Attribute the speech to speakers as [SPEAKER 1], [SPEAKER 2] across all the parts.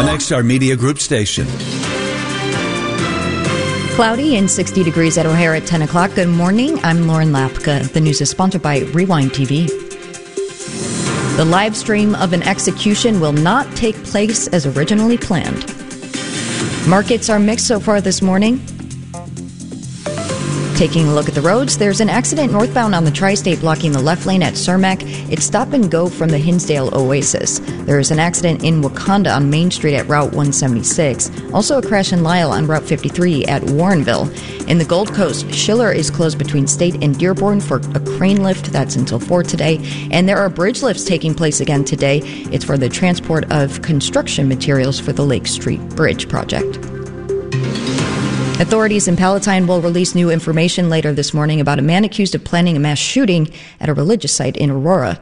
[SPEAKER 1] An XR Media Group station.
[SPEAKER 2] Cloudy and 60 degrees at O'Hare at 10 o'clock. Good morning. I'm Lauren Lapka. The news is sponsored by Rewind TV. The live stream of an execution will not take place as originally planned. Markets are mixed so far this morning. Taking a look at the roads, there's an accident northbound on the Tri-State blocking the left lane at Cermak. It's stop and go from the Hinsdale Oasis. There's an accident in Wakanda on Main Street at Route 176. Also a crash in Lyle on Route 53 at Warrenville. In the Gold Coast, Schiller is closed between State and Dearborn for a crane lift. That's until 4 today. And there are bridge lifts taking place again today. It's for the transport of construction materials for the Lake Street Bridge project. Authorities in Palatine will release new information later this morning about a man accused of planning a mass shooting at a religious site in Aurora.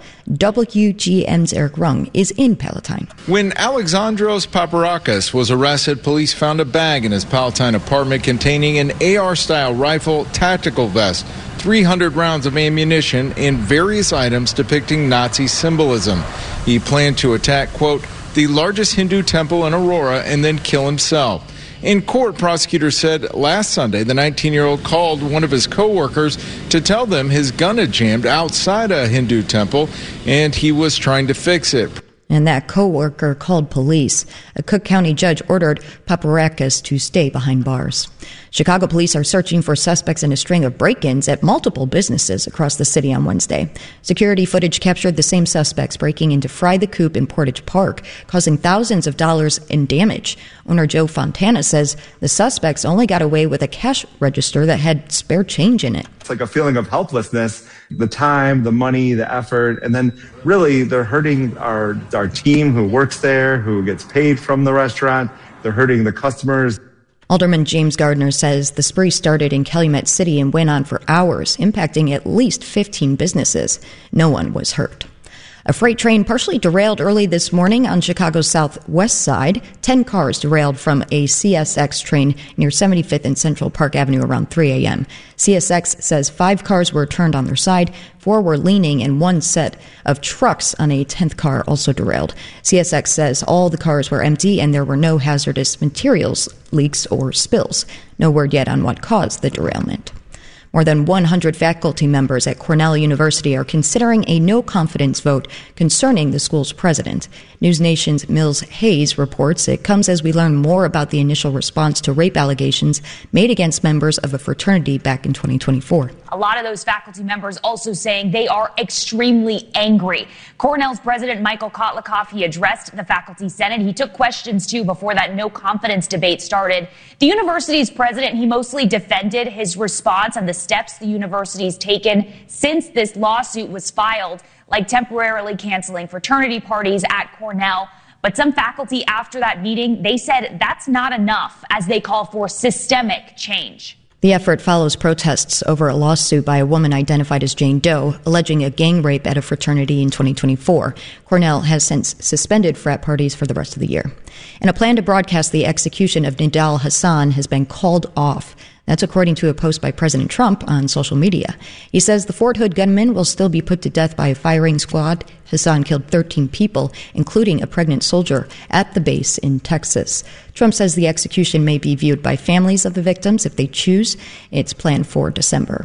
[SPEAKER 2] WGN's Eric Rung is in Palatine.
[SPEAKER 3] When Alexandros Paparakis was arrested, police found a bag in his Palatine apartment containing an AR-style rifle, tactical vest, 300 rounds of ammunition, and various items depicting Nazi symbolism. He planned to attack, quote, the largest Hindu temple in Aurora and then kill himself. In court, prosecutors said last Sunday the 19-year-old called one of his co-workers to tell them his gun had jammed outside a Hindu temple and he was trying to fix it.
[SPEAKER 2] And that co-worker called police. A Cook County judge ordered Paparakis to stay behind bars. Chicago police are searching for suspects in a string of break-ins at multiple businesses across the city on Wednesday. Security footage captured the same suspects breaking into Fry the Coop in Portage Park, causing thousands of dollars in damage. Owner Joe Fontana says the suspects only got away with a cash register that had spare change in it.
[SPEAKER 4] It's like a feeling of helplessness, the time, the money, the effort, and then really they're hurting our team who works there, who gets paid from the restaurant. They're hurting the customers.
[SPEAKER 2] Alderman James Gardner says the spree started in Calumet City and went on for hours, impacting at least 15 businesses. No one was hurt. A freight train partially derailed early this morning on Chicago's southwest side. 10 cars derailed from a CSX train near 75th and Central Park Avenue around 3 a.m. CSX says 5 cars were turned on their side, 4 were leaning, and 1 set of trucks on a 10th car also derailed. CSX says all the cars were empty and there were no hazardous materials leaks or spills. No word yet on what caused the derailment. More than 100 faculty members at Cornell University are considering a no-confidence vote concerning the school's president. News Nation's Mills Hayes reports it comes as we learn more about the initial response to rape allegations made against members of a fraternity back in 2024.
[SPEAKER 5] A lot of those faculty members also saying they are extremely angry. Cornell's president, Michael Kotlikoff, he addressed the faculty senate. He took questions, too, before that no-confidence debate started. The university's president, he mostly defended his response on the steps the university's taken since this lawsuit was filed, like temporarily canceling fraternity parties at Cornell. But some faculty after that meeting, they said that's not enough as they call for systemic change.
[SPEAKER 2] The effort follows protests over a lawsuit by a woman identified as Jane Doe, alleging a gang rape at a fraternity in 2024. Cornell has since suspended frat parties for the rest of the year. And a plan to broadcast the execution of Nidal Hasan has been called off. That's according to a post by President Trump on social media. He says the Fort Hood gunman will still be put to death by a firing squad. Hasan killed 13 people, including a pregnant soldier, at the base in Texas. Trump says the execution may be viewed by families of the victims if they choose. It's planned for December.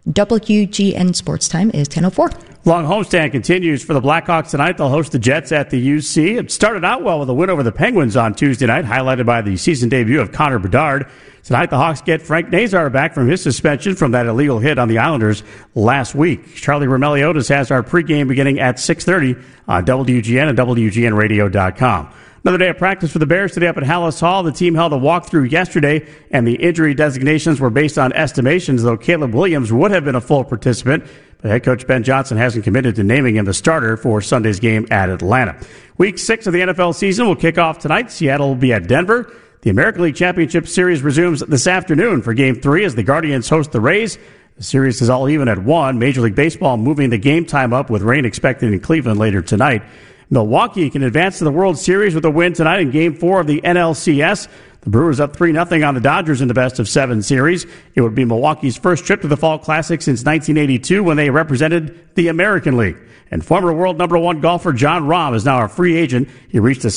[SPEAKER 2] WGN Sports Time is 10:04.
[SPEAKER 6] Long homestand continues for the Blackhawks tonight. They'll host the Jets at the UC. It started out well with a win over the Penguins on Tuesday night, highlighted by the season debut of Connor Bedard. Tonight, the Hawks get Frank Nazar back from his suspension from that illegal hit on the Islanders last week. Charlie Romeliotis has our pregame beginning at 6:30 on WGN and WGNradio.com. Another day of practice for the Bears today up at Hallis Hall. The team held a walkthrough yesterday, and the injury designations were based on estimations, though Caleb Williams would have been a full participant. But head coach Ben Johnson hasn't committed to naming him the starter for Sunday's game at Atlanta. Week 6 of the NFL season will kick off tonight. Seattle will be at Denver. The American League Championship Series resumes this afternoon for Game 3 as the Guardians host the Rays. The series is all even at 1. Major League Baseball moving the game time up with rain expected in Cleveland later tonight. Milwaukee can advance to the World Series with a win tonight in Game 4 of the NLCS. The Brewers up 3-0 on the Dodgers in the best-of-7 series. It would be Milwaukee's first trip to the Fall Classic since 1982 when they represented the American League. And former world number 1 golfer Jon Rahm is now a free agent. He reached a